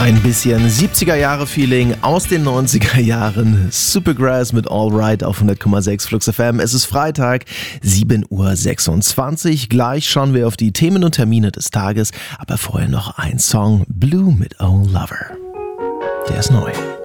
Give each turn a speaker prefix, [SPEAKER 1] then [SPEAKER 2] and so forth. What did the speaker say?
[SPEAKER 1] Ein bisschen 70er-Jahre-Feeling aus den 90er Jahren. Supergrass mit All Right auf 100,6 Flux FM. Es ist Freitag, 7:26 Uhr. Gleich schauen wir auf die Themen und Termine des Tages. Aber vorher noch ein Song. Blue mit Oh Lover. Der ist neu.